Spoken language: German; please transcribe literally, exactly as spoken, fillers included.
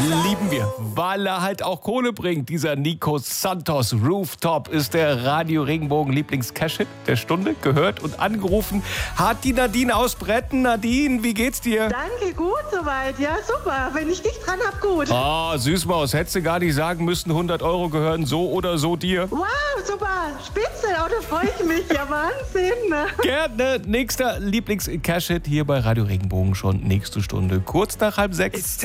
Lieben wir, weil er halt auch Kohle bringt. Dieser Nico Santos. Rooftop ist der Radio Regenbogen Lieblings-Cash-Hit der Stunde. Gehört und angerufen hat die Nadine aus Bretten. Nadine, wie geht's dir? Danke, gut soweit. Ja, super. Wenn ich dich dran hab, gut. Ah, Süßmaus, hättest du gar nicht sagen müssen, hundert Euro gehören so oder so dir. Wow, super. Spitze. Oh, da freue ich mich. Ja, Wahnsinn. Gerne. Nächster Lieblings-Cash-Hit hier bei Radio Regenbogen schon nächste Stunde. Kurz nach halb sechs.